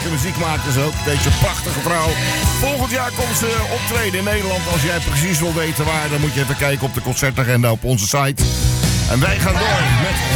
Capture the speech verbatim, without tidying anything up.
Nederlandse muziekmakers ook. Deze prachtige vrouw. Volgend jaar komt ze optreden in Nederland. Als jij precies wil weten waar, dan moet je even kijken op de concertagenda op onze site. En wij gaan door met